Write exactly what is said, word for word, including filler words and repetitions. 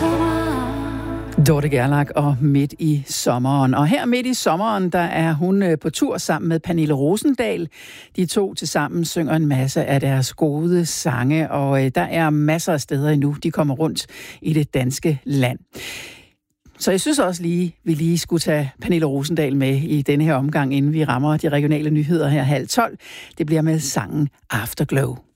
Dorte Gerlach og Midt i sommeren. Og her midt i sommeren, der er hun på tur sammen med Pernille Rosendahl. De to tilsammen synger en masse af deres gode sange, og der er masser af steder endnu, de kommer rundt i det danske land. Så jeg synes også lige, vi lige skulle tage Pernille Rosendahl med i denne her omgang, inden vi rammer de regionale nyheder her halv tolv. Det bliver med sangen Afterglow.